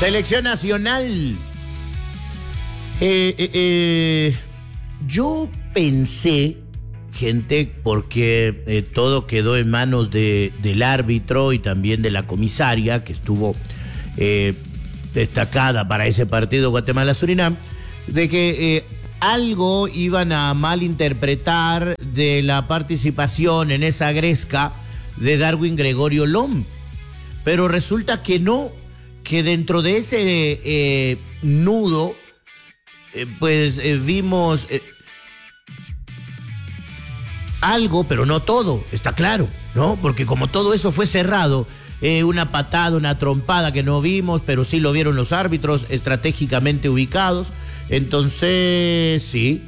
Selección nacional. Yo pensé, gente, porque todo quedó en manos del árbitro y también de la comisaria, que estuvo destacada para ese partido Guatemala-Surinam, de que algo iban a malinterpretar de la participación en esa gresca de Darwin Gregorio Lom. Pero resulta que no, que dentro de ese nudo, vimos algo, pero no todo, está claro, ¿no? Porque como todo eso fue cerrado, una patada, una trompada que no vimos, pero sí lo vieron los árbitros estratégicamente ubicados, entonces sí,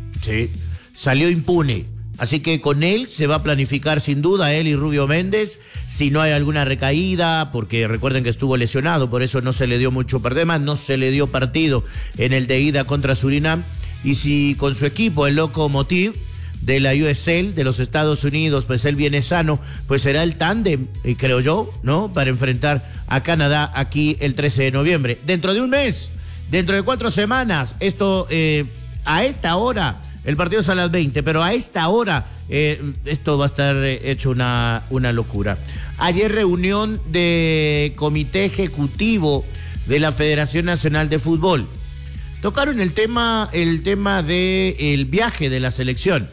salió impune. Así que con él se va a planificar sin duda, él y Rubio Méndez, si no hay alguna recaída, porque recuerden que estuvo lesionado, por eso no se le dio mucho más, no se le dio partido en el de ida contra Surinam, y si con su equipo, el Lokomotiv de la USL de los Estados Unidos, pues él viene sano, pues será el tándem, creo yo, ¿no? Para enfrentar a Canadá aquí el 13 de noviembre. Dentro de un mes, dentro de 4 semanas, esto a esta hora, el partido es a las 20, pero a esta hora esto va a estar hecho una locura. Ayer reunión de comité ejecutivo de la Federación Nacional de Fútbol. Tocaron el tema del viaje de la selección.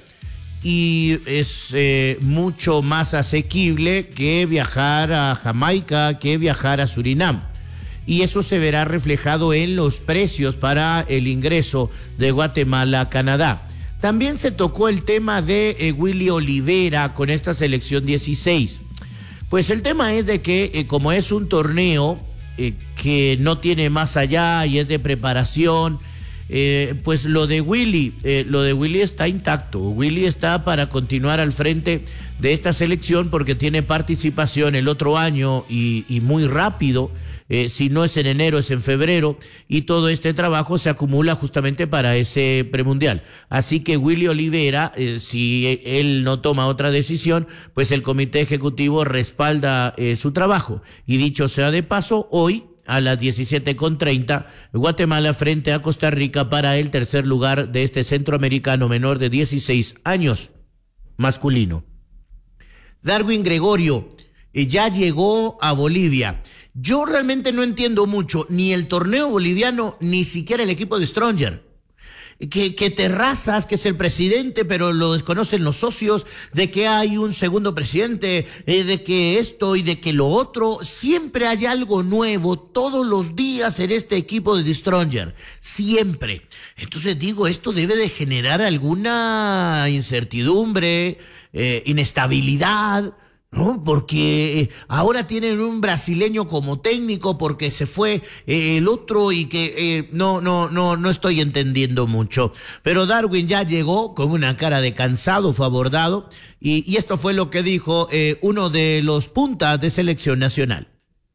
Y es mucho más asequible que viajar a Jamaica, que viajar a Surinam. Y eso se verá reflejado en los precios para el ingreso de Guatemala a Canadá. También se tocó el tema de Willy Olivera con esta selección 16. Pues el tema es de que como es un torneo que no tiene más allá y es de preparación, pues lo de Willy está intacto. Willy está para continuar al frente de esta selección porque tiene participación el otro año y muy rápido. Si no es en enero, es en febrero, y todo este trabajo se acumula justamente para ese premundial. Así que Willy Olivera, si él no toma otra decisión, pues el comité ejecutivo respalda su trabajo. Y dicho sea de paso, hoy a las 17:30, Guatemala frente a Costa Rica para el tercer lugar de este centroamericano menor de 16 años, masculino. Darwin Gregorio ya llegó a Bolivia. Yo realmente no entiendo mucho ni el torneo boliviano, ni siquiera el equipo de Stronger. Que Terrazas, que es el presidente, pero lo desconocen los socios, de que hay un segundo presidente, de que esto y de que lo otro. Siempre hay algo nuevo todos los días en este equipo de Stronger. Siempre. Entonces digo, esto debe de generar alguna incertidumbre, inestabilidad, ¿no? Porque ahora tienen un brasileño como técnico porque se fue el otro y que no estoy entendiendo mucho. Pero Darwin ya llegó con una cara de cansado, fue abordado y esto fue lo que dijo uno de los puntas de selección nacional.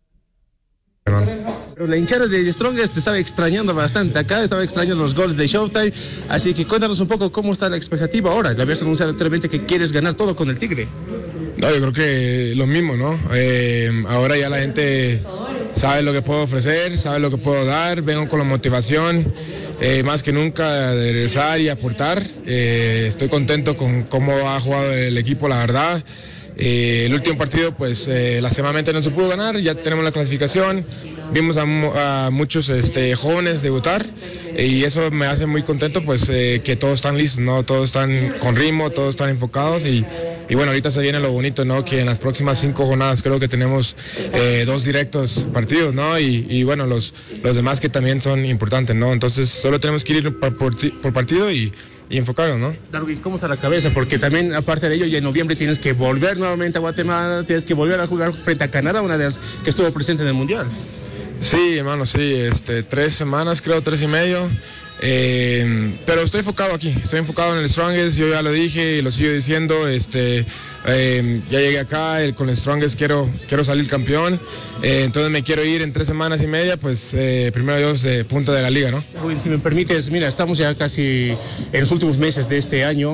Pero la hinchada de Strongest te estaba extrañando bastante acá, estaba extrañando los goles de Showtime, así que cuéntanos un poco cómo está la expectativa ahora. Le habías anunciado anteriormente que quieres ganar todo con el Tigre. No, yo creo que lo mismo, ¿no? Ahora ya la gente sabe lo que puedo ofrecer, sabe lo que puedo dar, vengo con la motivación más que nunca de regresar y aportar. Estoy contento con cómo ha jugado el equipo, la verdad. El último partido, pues, lastimosamente no se pudo ganar, ya tenemos la clasificación, vimos a muchos jóvenes debutar y eso me hace muy contento, pues, que todos están listos, ¿no? Todos están con ritmo, todos están enfocados y bueno, ahorita se viene lo bonito, ¿no? Que en las próximas 5 jornadas creo que tenemos 2 directos partidos, ¿no? Y bueno, los demás que también son importantes, ¿no? Entonces solo tenemos que ir por partido y enfocarnos, ¿no? Darwin, ¿cómo está la cabeza? Porque también, aparte de ello, ya en noviembre tienes que volver nuevamente a Guatemala, tienes que volver a jugar frente a Canadá, una de las que estuvo presente en el Mundial. Sí, hermano, sí, 3 semanas, creo, 3 y medio. Pero estoy enfocado aquí, estoy enfocado en el Strongest, yo ya lo dije y lo sigo diciendo, ya llegué acá, con el Strongest quiero salir campeón, entonces me quiero ir en 3 semanas y media, pues primero Dios de punta de la liga, ¿no? Si me permites, mira, estamos ya casi en los últimos meses de este año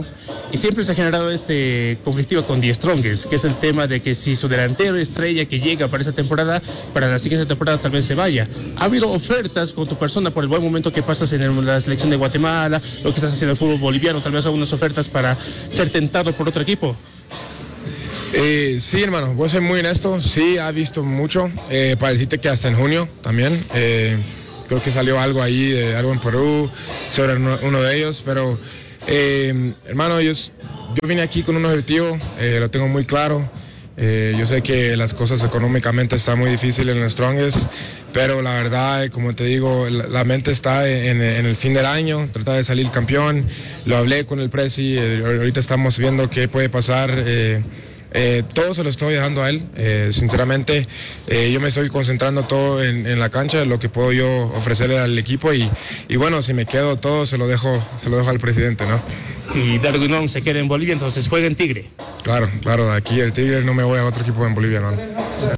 Y siempre se ha generado este conflictivo con The Strongest, que es el tema de que si su delantero estrella que llega para esta temporada, para la siguiente temporada tal vez se vaya. ¿Ha habido ofertas con tu persona por el buen momento que pasas en la selección de Guatemala, lo que estás haciendo en el fútbol boliviano, tal vez algunas ofertas para ser tentado por otro equipo? Sí, hermano, voy a ser muy honesto, sí, ha visto mucho, para decirte que hasta en junio también, creo que salió algo ahí, algo en Perú, sobre uno de ellos, pero hermano, yo vine aquí con un objetivo, lo tengo muy claro, yo sé que las cosas económicamente están muy difíciles en los Strongest, pero la verdad, como te digo, la mente está en el fin del año, tratar de salir campeón, lo hablé con el presi, ahorita estamos viendo qué puede pasar. Todo se lo estoy dejando a él, sinceramente yo me estoy concentrando todo en la cancha, lo que puedo yo ofrecerle al equipo y bueno, si me quedo todo se lo dejo al presidente, ¿no? Si Darwin Long se queda en Bolivia, entonces juega en Tigre. Claro, de aquí el Tigre no me voy a otro equipo en Bolivia, ¿no?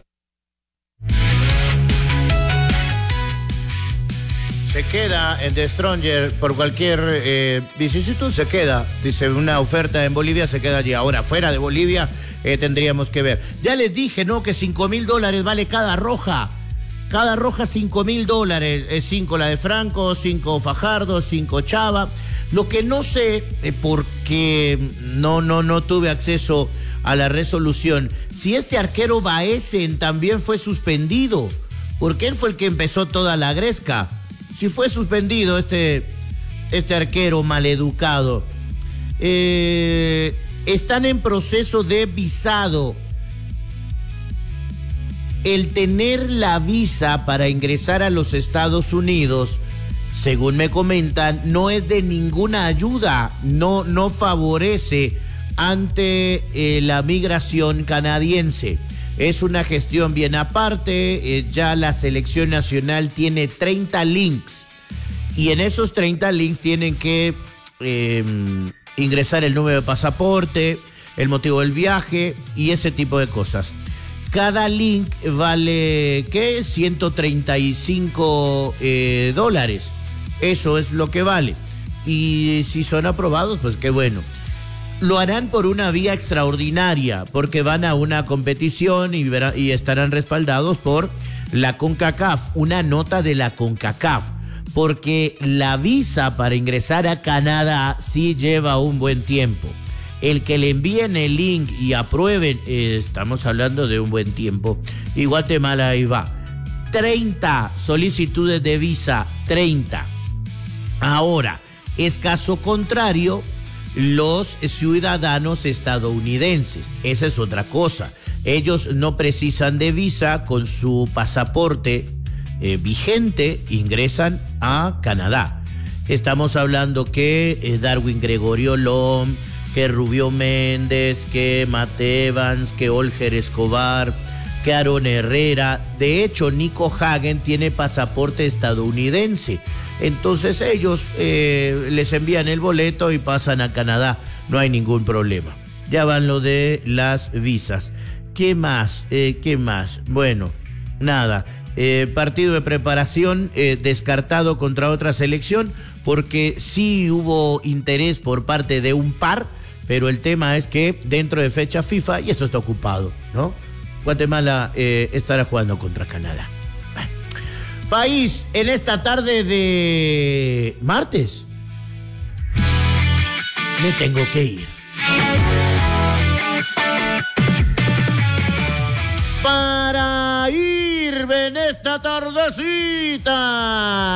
Se queda en The Stronger por cualquier vicisitud, se queda. Dice, una oferta en Bolivia, se queda allí. Ahora, fuera de Bolivia, tendríamos que ver. Ya les dije, ¿no? Que $5.000 vale cada roja. Cada roja $5.000. 5 la de Franco, 5 Fajardo, 5 Chava. Lo que no sé, porque no tuve acceso a la resolución, si este arquero Baesen también fue suspendido, porque él fue el que empezó toda la gresca. Si fue suspendido este arquero maleducado. Están en proceso de visado. El tener la visa para ingresar a los Estados Unidos, según me comentan, no es de ninguna ayuda, no favorece ante la migración canadiense. Es una gestión bien aparte, ya la selección nacional tiene 30 links y en esos 30 links tienen que ingresar el número de pasaporte, el motivo del viaje y ese tipo de cosas. Cada link vale, ¿qué? $135. Eso es lo que vale. Y si son aprobados, pues qué bueno. Lo harán por una vía extraordinaria, porque van a una competición y estarán respaldados por la CONCACAF, una nota de la CONCACAF, porque la visa para ingresar a Canadá sí lleva un buen tiempo. El que le envíen el link y aprueben, estamos hablando de un buen tiempo. Y Guatemala ahí va. 30 solicitudes de visa, 30. Ahora, es caso contrario los ciudadanos estadounidenses. Esa es otra cosa. Ellos no precisan de visa, con su pasaporte vigente ingresan a Canadá. Estamos hablando que Darwin Gregorio Lom, que Rubio Méndez, que Matt Evans, que Olger Escobar, que Aaron Herrera. De hecho, Nico Hagen tiene pasaporte estadounidense. Entonces ellos les envían el boleto y pasan a Canadá. No hay ningún problema. Ya van lo de las visas. ¿Qué más? Bueno, nada. Partido de preparación descartado contra otra selección, porque sí hubo interés por parte de un par, pero el tema es que dentro de fecha FIFA, y esto está ocupado, ¿no? Guatemala estará jugando contra Canadá. Bueno. País, en esta tarde de martes, me tengo que ir. Para irme en esta tardecita.